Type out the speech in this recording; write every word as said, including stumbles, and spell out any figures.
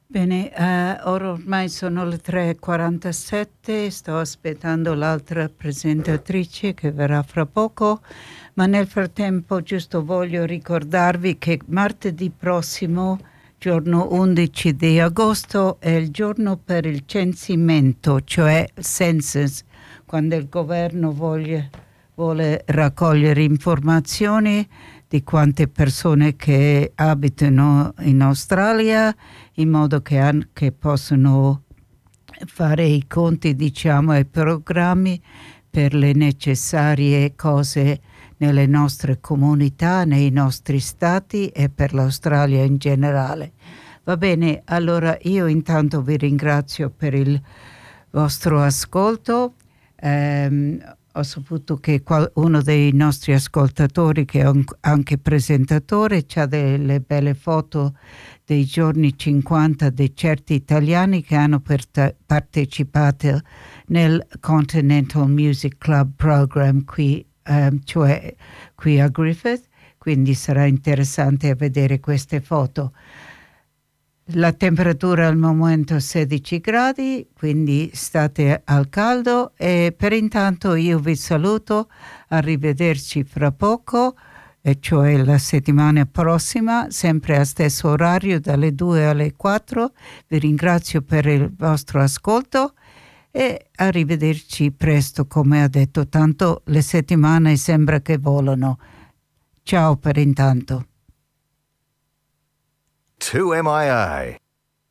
Bene, eh, ora ormai sono le tre e quarantasette, sto aspettando l'altra presentatrice che verrà fra poco, ma nel frattempo giusto voglio ricordarvi che martedì prossimo, giorno undici di agosto, è il giorno per il censimento, cioè census, quando il governo voglia, vuole raccogliere informazioni di quante persone che abitano in Australia, in modo che anche possano fare i conti, diciamo, ai programmi per le necessarie cose nelle nostre comunità, nei nostri stati e per l'Australia in generale. Va bene, allora io intanto vi ringrazio per il vostro ascolto. Ehm, ho saputo che uno dei nostri ascoltatori, che è anche presentatore, ha delle belle foto dei giorni cinquanta di certi italiani che hanno per- partecipato nel Continental Music Club Program qui, um, cioè qui a Griffith, quindi sarà interessante vedere queste foto. La temperatura al momento è sedici gradi, quindi state al caldo e per intanto io vi saluto, arrivederci fra poco, e cioè la settimana prossima, sempre a stesso orario dalle due alle quattro. Vi ringrazio per il vostro ascolto e arrivederci presto, come ho detto, tanto le settimane sembra che volano. Ciao per intanto. two M I I